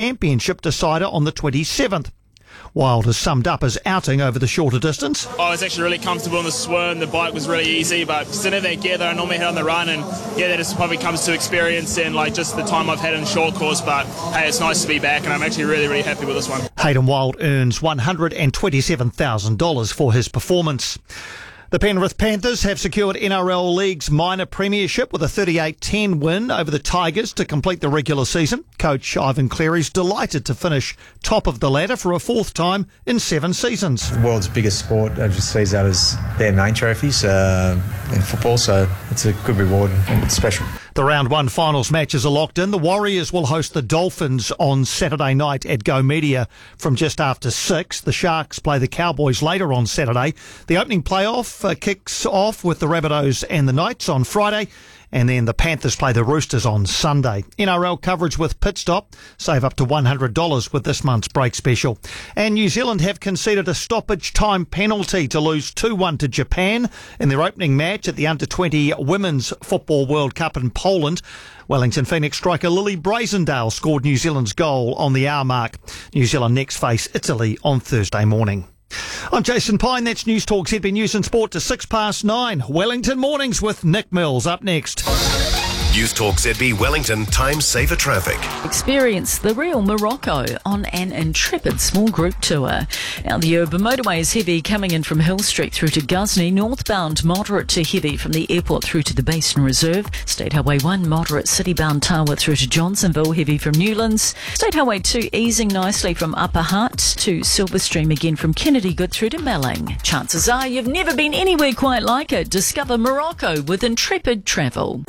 championship decider on the 27th. Wild has summed up his outing over the shorter distance. I was actually really comfortable in the swim. The bike was really easy, but just didn't have that gear that I normally had on the run. And yeah, that just probably comes to experience and like just the time I've had in short course. But hey, it's nice to be back, and I'm actually really, really happy with this one. Hayden Wild earns $127,000 for his performance. The Penrith Panthers have secured NRL League's minor premiership with a 38-10 win over the Tigers to complete the regular season. Coach Ivan Cleary's delighted to finish top of the ladder for a fourth time in 7 seasons. The world's biggest sport just sees that as their main trophies in football, so it's a good reward and it's special. The round 1 finals matches are locked in. The Warriors will host the Dolphins on Saturday night at Go Media from just after 6. The Sharks play the Cowboys later on Saturday. The opening playoff kicks off with the Rabbitohs and the Knights on Friday. And then the Panthers play the Roosters on Sunday. NRL coverage with Pitstop. Save up to $100 with this month's break special. And New Zealand have conceded a stoppage time penalty to lose 2-1 to Japan in their opening match at the Under-20 Women's Football World Cup in Poland. Wellington Phoenix striker Lily Brazendale scored New Zealand's goal on the hour mark. New Zealand next face Italy on Thursday morning. I'm Jason Pine. That's News Talk ZB News and Sport to 9:06. Wellington Mornings with Nick Mills up next. News Talk ZB Wellington Time Saver Traffic. Experience the real Morocco on an intrepid small group tour. Now the urban motorway is heavy coming in from Hill Street through to Ghuznee. Northbound moderate to heavy from the airport through to the Basin Reserve. State Highway 1 moderate citybound Tawa through to Johnsonville, heavy from Newlands. State Highway 2 easing nicely from Upper Hutt to Silverstream, again from Kennedy good through to Melling. Chances are you've never been anywhere quite like it. Discover Morocco with intrepid travel.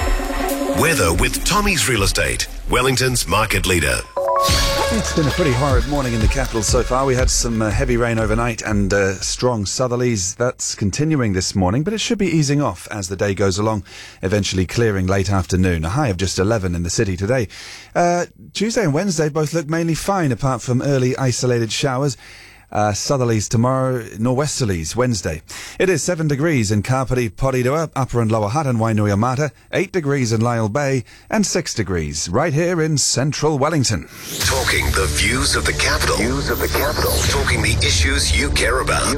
Weather with Tommy's Real Estate, Wellington's market leader. It's been a pretty horrid morning in the capital so far. We had some heavy rain overnight and strong southerlies. That's continuing this morning, but it should be easing off as the day goes along, eventually clearing late afternoon. A high of just 11 in the city today. Tuesday and Wednesday both look mainly fine, apart from early isolated showers. Southerlies tomorrow, norwesterlies Wednesday. It is 7 degrees in Kapiti, Porirua, Upper and Lower Hutt and Wainuiomata, 8 degrees in Lyell Bay, and 6 degrees right here in central Wellington. Talking the views of the capital. Talking the issues you care about.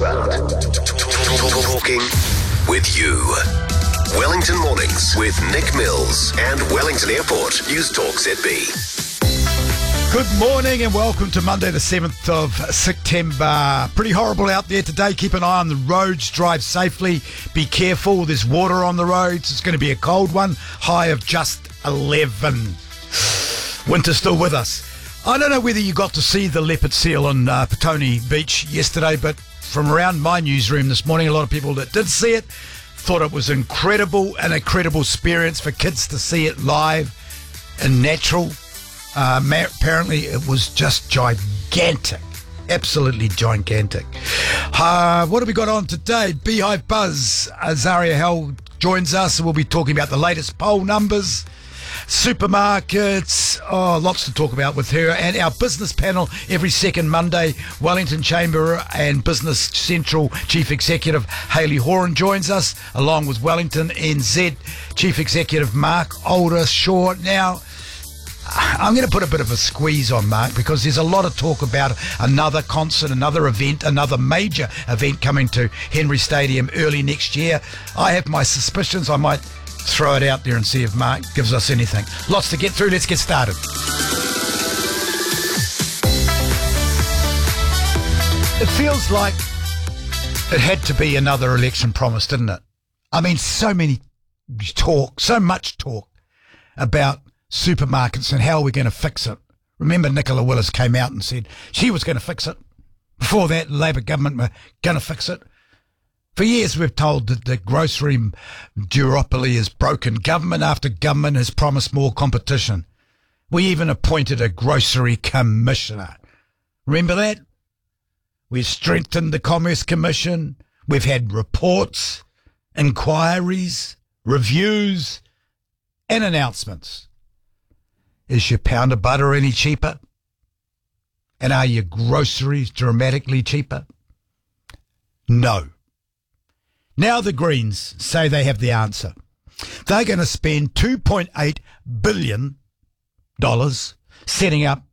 Talking with you. Wellington Mornings with Nick Mills and Wellington Airport. News Talk ZB. Good morning and welcome to Monday the 7th of September. Pretty horrible out there today. Keep an eye on the roads. Drive safely. Be careful. There's water on the roads. It's going to be a cold one. High of just 11. Winter's still with us. I don't know whether you got to see the leopard seal on Petone Beach yesterday, but from around my newsroom this morning, a lot of people that did see it thought it was incredible, an incredible experience for kids to see it live and natural. Apparently it was just gigantic, absolutely gigantic. What have we got on today? Beehive Buzz, Azaria Hell joins us, and we'll be talking about the latest poll numbers, supermarkets, lots to talk about with her, and our business panel every second Monday. Wellington Chamber and Business Central Chief Executive Hayley Horan joins us, along with Wellington NZ Chief Executive Mark Oldershaw. Now, I'm going to put a bit of a squeeze on Mark because there's a lot of talk about another concert, another event, another major event coming to Henry Stadium early next year. I have my suspicions. I might throw it out there and see if Mark gives us anything. Lots to get through. Let's get started. It feels like it had to be another election promise, didn't it? I mean, so much talk about supermarkets and how we're going to fix it. Remember, Nicola Willis came out and said she was going to fix it. Before that, Labour government were going to fix it. For years, we've told that the grocery duopoly is broken. Government after government has promised more competition. We even appointed a grocery commissioner. Remember that? We've strengthened the Commerce Commission. We've had reports, inquiries, reviews, and announcements. Is your pound of butter any cheaper? And are your groceries dramatically cheaper? No. Now the Greens say they have the answer. They're going to spend $2.8 billion setting up